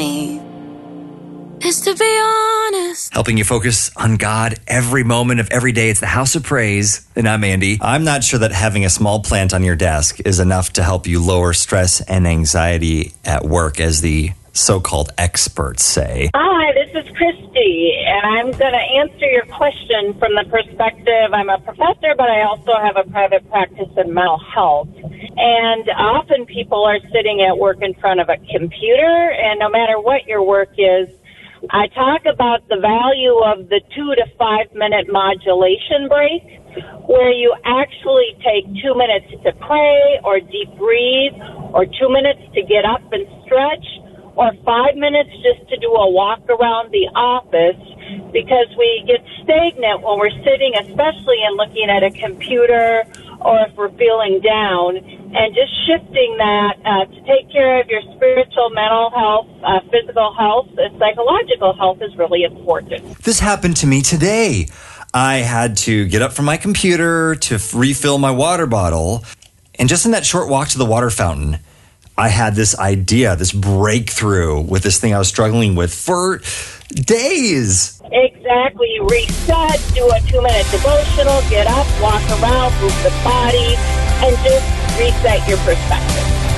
me is to be honest. Helping you focus on God every moment of every day. It's the House of Praise. And I'm Andy. I'm not sure that having a small plant on your desk is enough to help you lower stress and anxiety at work, as the so-called experts say. Hi, this is Christy, and I'm going to answer your question from the perspective, I'm a professor, but I also have a private practice in mental health. And often people are sitting at work in front of a computer, and no matter what your work is, I talk about the value of the 2 to 5 minute modulation break, where you actually take 2 minutes to pray or deep breathe, or 2 minutes to get up and stretch, or 5 minutes just to do a walk around the office, because we get stagnant when we're sitting, especially in looking at a computer or if we're feeling down, and just shifting that to take care of your spiritual, mental health, physical health, and psychological health is really important. This happened to me today. I had to get up from my computer to refill my water bottle, and just in that short walk to the water fountain, I had this idea, this breakthrough with this thing I was struggling with for days. Exactly. Reset, do a 2 minute devotional, get up, walk around, move the body, and just reset your perspective.